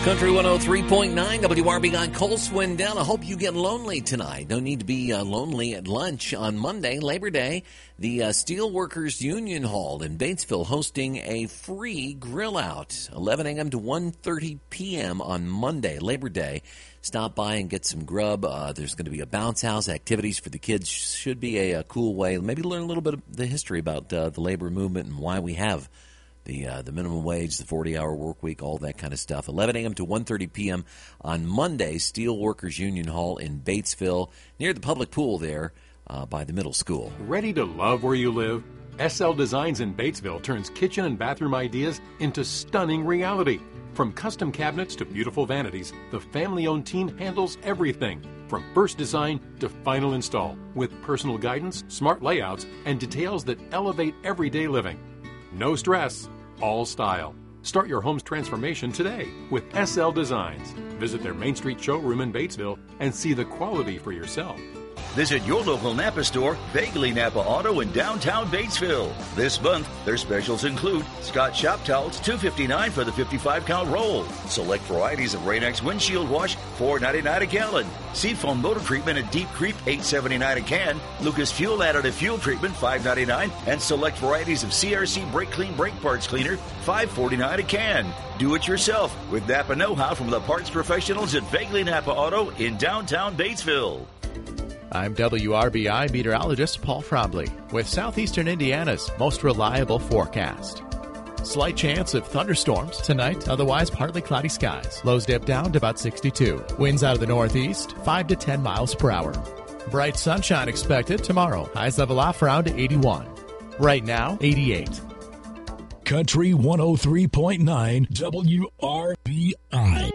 Country 103.9 WRBI, Cole Swindell. I hope you get lonely tonight. No need to be lonely at lunch on Monday, Labor Day. The Steelworkers Union Hall in Batesville hosting a free grill out, 11 a.m. to 1:30 p.m. on Monday, Labor Day. Stop by and get some grub. There's going to be a bounce house, activities for the kids. Should be a cool way. Maybe learn a little bit of the history about the labor movement and why we have the minimum wage, the 40-hour work week, all that kind of stuff. 11 a.m. to 1:30 p.m. on Monday, Steelworkers Union Hall in Batesville, near the public pool there by the middle school. Ready to love where you live? SL Designs in Batesville turns kitchen and bathroom ideas into stunning reality. From custom cabinets to beautiful vanities, the family-owned team handles everything, from first design to final install, with personal guidance, smart layouts, and details that elevate everyday living. No stress, all style. Start your home's transformation today with SL Designs. Visit their Main Street showroom in Batesville and see the quality for yourself. Visit your local Napa store, Vaguely Napa Auto in downtown Batesville. This month, their specials include Scott Shop Towels, $2.59 for the 55-count roll. Select varieties of Rain-X windshield wash, $4.99 a gallon. Seafoam motor treatment and Deep Creep, $8.79 a can. Lucas Fuel Additive Fuel Treatment, $5.99. And select varieties of CRC Brake Clean Brake Parts Cleaner, $5.49 a can. Do it yourself with Napa know-how from the parts professionals at Vaguely Napa Auto in downtown Batesville. I'm WRBI meteorologist Paul Frobley with Southeastern Indiana's most reliable forecast. Slight chance of thunderstorms tonight, otherwise partly cloudy skies. Lows dip down to about 62. Winds out of the northeast, 5 to 10 miles per hour. Bright sunshine expected tomorrow. Highs level off around 81. Right now, 88. Country 103.9 WRBI.